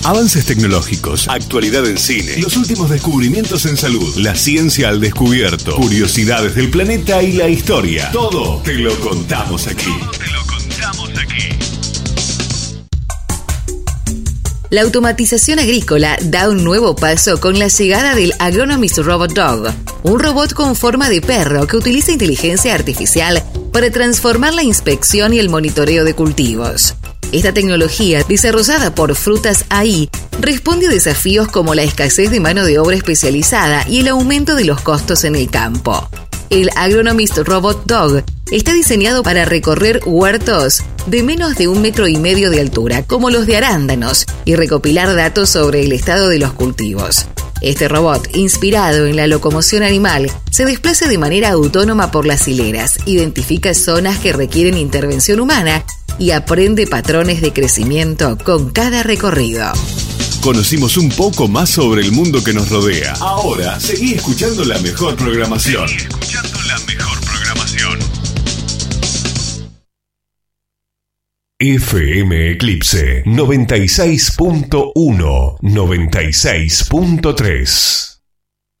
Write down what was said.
Avances tecnológicos, actualidad en cine, los últimos descubrimientos en salud, la ciencia al descubierto, curiosidades del planeta y la historia. Todo te lo contamos aquí. La automatización agrícola da un nuevo paso con la llegada del Agronomist Robot Dog, un robot con forma de perro que utiliza inteligencia artificial para transformar la inspección y el monitoreo de cultivos. Esta tecnología, desarrollada por Frutas AI, responde a desafíos como la escasez de mano de obra especializada y el aumento de los costos en el campo. El Agronomist Robot Dog está diseñado para recorrer huertos de menos de 1,5 metros de altura, como los de arándanos, y recopilar datos sobre el estado de los cultivos. Este robot, inspirado en la locomoción animal, se desplaza de manera autónoma por las hileras, identifica zonas que requieren intervención humana y aprende patrones de crecimiento con cada recorrido. Conocimos un poco más sobre el mundo que nos rodea. Ahora, seguí escuchando la mejor programación. FM Eclipse 96.1, 96.3.